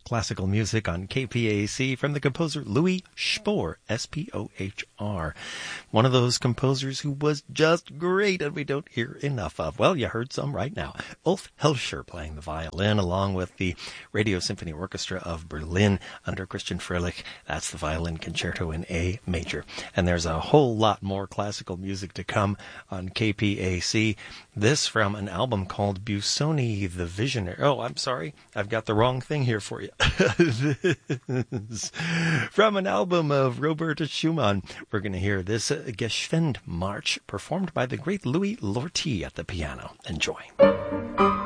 classical music on KPAC from the composer Louis Spohr, S-P-O-H-R. One of those composers who was just great and we don't hear enough of. Well, you heard some right now. Ulf Helscher playing the violin along with the Radio Symphony Orchestra of Berlin under Christian Fröhlich. That's the violin concerto in A major. And there's a whole lot more classical music to come on KPAC. This from an album called Busoni the Visionary. Oh, I'm sorry. I've got the wrong thing here for you. This from an album of Robert Schumann. We're going to hear this Geschwind March performed by the great Louis Lortie at the piano. Enjoy.